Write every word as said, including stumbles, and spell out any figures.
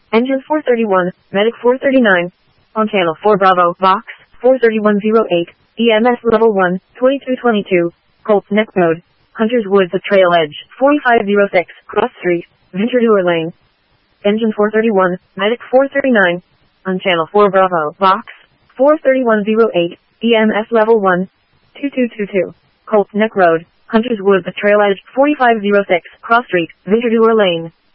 Engine four thirty-one, Medic four thirty-nine. On channel four Bravo, Vox, four thirty-one oh eight, E M S level one, twenty-two twenty-two, Colts Neck Road, Hunters Woods at Trail Edge, forty-five oh six, Cross Street, Ventura Lane. Engine four thirty-one, Medic four thirty-nine. On channel four Bravo, Vox, four thirty-one oh eight, E M S level one, twenty-two twenty-two, Colts Neck Road, Hunters Woods at Trail Edge, forty-five oh six, Cross Street, Ventura Lane.